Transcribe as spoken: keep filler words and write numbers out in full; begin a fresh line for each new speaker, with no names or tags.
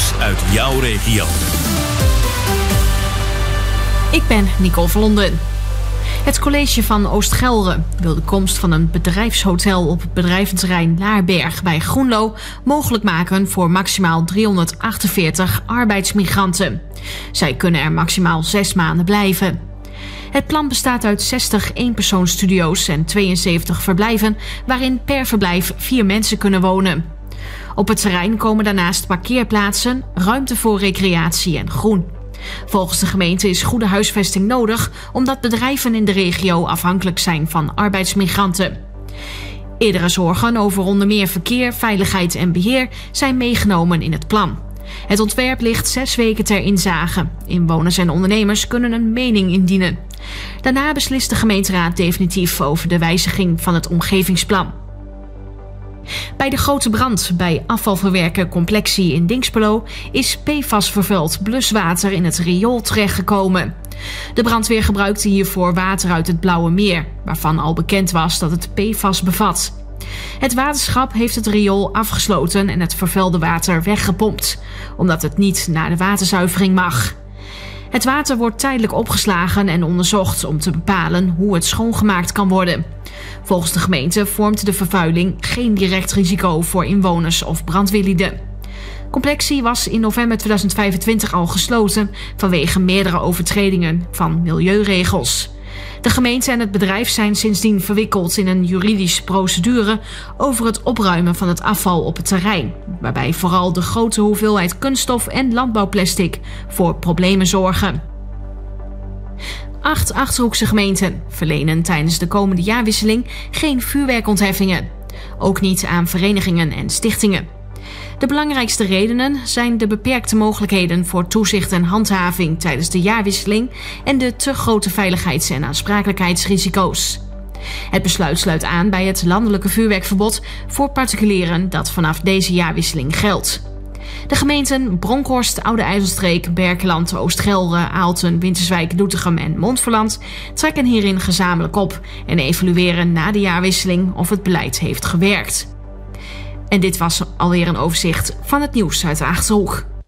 nieuws uit jouw regio.
Ik ben Nicole Verlonden. Het college van Oost-Gelre wil de komst van een bedrijfshotel op het bedrijventerrein Laarberg bij Groenlo mogelijk maken voor maximaal driehonderdachtenveertig arbeidsmigranten. Zij kunnen er maximaal zes maanden blijven. Het plan bestaat uit zestig eenpersoonsstudio's en tweeënzeventig verblijven waarin per verblijf vier mensen kunnen wonen. Op het terrein komen daarnaast parkeerplaatsen, ruimte voor recreatie en groen. Volgens de gemeente is goede huisvesting nodig omdat bedrijven in de regio afhankelijk zijn van arbeidsmigranten. Eerdere zorgen over onder meer verkeer, veiligheid en beheer zijn meegenomen in het plan. Het ontwerp ligt zes weken ter inzage. Inwoners en ondernemers kunnen een mening indienen. Daarna beslist de gemeenteraad definitief over de wijziging van het omgevingsplan. Bij de grote brand bij afvalverwerker Complexie in Dinxperlo is P F A S vervuild bluswater in het riool terechtgekomen. De brandweer gebruikte hiervoor water uit het Blauwe Meer, waarvan al bekend was dat het P F A S bevat. Het waterschap heeft het riool afgesloten en het vervuilde water weggepompt, omdat het niet naar de waterzuivering mag. Het water wordt tijdelijk opgeslagen en onderzocht om te bepalen hoe het schoongemaakt kan worden. Volgens de gemeente vormt de vervuiling geen direct risico voor inwoners of brandweerlieden. Complexie was in november tweeduizend vijfentwintig al gesloten vanwege meerdere overtredingen van milieuregels. De gemeente en het bedrijf zijn sindsdien verwikkeld in een juridische procedure over het opruimen van het afval op het terrein, waarbij vooral de grote hoeveelheid kunststof en landbouwplastic voor problemen zorgen. Acht Achterhoekse gemeenten verlenen tijdens de komende jaarwisseling geen vuurwerkontheffingen. Ook niet aan verenigingen en stichtingen. De belangrijkste redenen zijn de beperkte mogelijkheden voor toezicht en handhaving tijdens de jaarwisseling en de te grote veiligheids- en aansprakelijkheidsrisico's. Het besluit sluit aan bij het landelijke vuurwerkverbod voor particulieren dat vanaf deze jaarwisseling geldt. De gemeenten Bronkhorst, Oude IJsselstreek, Berkeland, Oost-Gelre, Aalten, Winterswijk, Doetinchem en Montferland trekken hierin gezamenlijk op en evalueren na de jaarwisseling of het beleid heeft gewerkt. En dit was alweer een overzicht van het nieuws uit de Achterhoek.